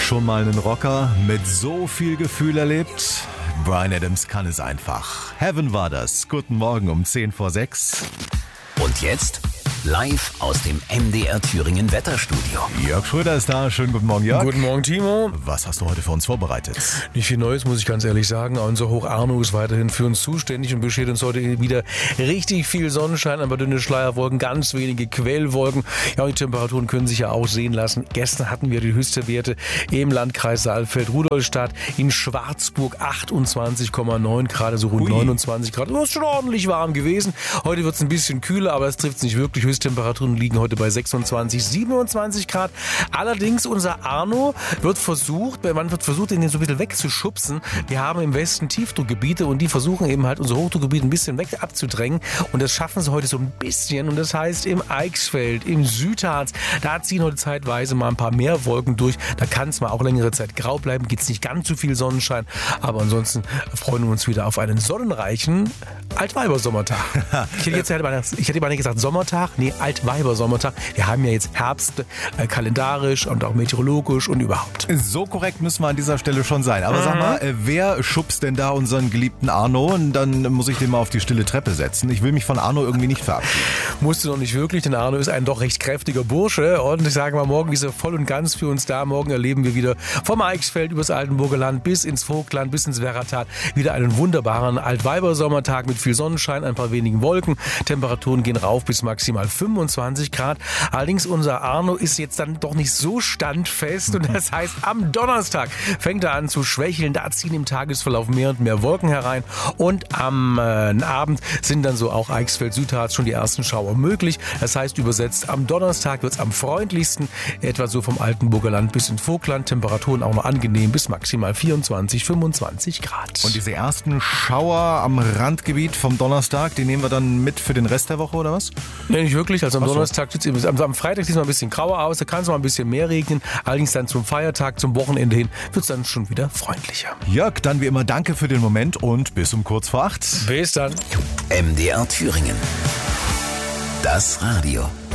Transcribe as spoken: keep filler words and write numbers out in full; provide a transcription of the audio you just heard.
Schon mal einen Rocker mit so viel Gefühl erlebt? Bryan Adams kann es einfach. Heaven war das. Guten Morgen um zehn vor sechs. Und jetzt live aus dem M D R Thüringen Wetterstudio. Jörg Schröder ist da. Schönen guten Morgen, Jörg. Guten Morgen, Timo. Was hast du heute für uns vorbereitet? Nicht viel Neues, muss ich ganz ehrlich sagen. Unser Hoch Arno ist weiterhin für uns zuständig und beschert uns heute wieder richtig viel Sonnenschein, aber dünne Schleierwolken, ganz wenige Quellwolken. Ja, und die Temperaturen können sich ja auch sehen lassen. Gestern hatten wir die höchste Werte im Landkreis Saalfeld-Rudolstadt, in Schwarzburg achtundzwanzig Komma neun Grad, also rund Ui. neunundzwanzig Grad. Das ist schon ordentlich warm gewesen. Heute wird es ein bisschen kühler, aber es trifft es nicht wirklich. Höchsttemperaturen liegen heute bei sechsundzwanzig, siebenundzwanzig Grad. Allerdings unser Arno wird versucht, man wird versucht, den so ein bisschen wegzuschubsen. Wir haben im Westen Tiefdruckgebiete und die versuchen eben halt unser Hochdruckgebiet ein bisschen weg abzudrängen. Und das schaffen sie heute so ein bisschen. Und das heißt im Eichsfeld, im Südharz, da ziehen heute zeitweise mal ein paar mehr Wolken durch. Da kann es mal auch längere Zeit grau bleiben, gibt es nicht ganz so viel Sonnenschein. Aber ansonsten freuen wir uns wieder auf einen sonnenreichen Altweibersommertag. Ich hätte jetzt ich hätte mal nicht gesagt Sommertag, nee, Altweibersommertag. Wir haben ja jetzt Herbst, äh, kalendarisch und auch meteorologisch und überhaupt. So korrekt müssen wir an dieser Stelle schon sein. Aber mhm. sag mal, äh, wer schubst denn da unseren geliebten Arno? Und dann muss ich den mal auf die stille Treppe setzen. Ich will mich von Arno irgendwie nicht verabschieden. Musst du noch nicht wirklich, denn Arno ist ein doch recht kräftiger Bursche. Und ich sage mal, morgen ist er voll und ganz für uns da. Morgen erleben wir wieder vom Eichsfeld übers Altenburger Land bis ins Vogtland, bis ins Werratal wieder einen wunderbaren Altweibersommertag mit viel Sonnenschein, ein paar wenigen Wolken. Temperaturen gehen rauf bis maximal fünfundzwanzig Grad. Allerdings unser Arno ist jetzt dann doch nicht so standfest und das heißt, am Donnerstag fängt er an zu schwächeln. Da ziehen im Tagesverlauf mehr und mehr Wolken herein und am äh, Abend sind dann so auch Eichsfeld, Südharz schon die ersten Schauer möglich. Das heißt übersetzt, am Donnerstag wird es am freundlichsten, etwa so vom Altenburger Land bis ins Vogtland. Temperaturen auch noch angenehm bis maximal vierundzwanzig, fünfundzwanzig Grad. Und diese ersten Schauer am Randgebiet vom Donnerstag, die nehmen wir dann mit für den Rest der Woche oder was? Nee, nicht wirklich. Also am Ach so. Donnerstag, am, am Freitag sieht es mal ein bisschen grauer aus, da kann es mal ein bisschen mehr regnen. Allerdings dann zum Feiertag, zum Wochenende hin, wird es dann schon wieder freundlicher. Jörg, dann wie immer danke für den Moment und bis um kurz vor acht. Bis dann. M D R Thüringen. Das Radio.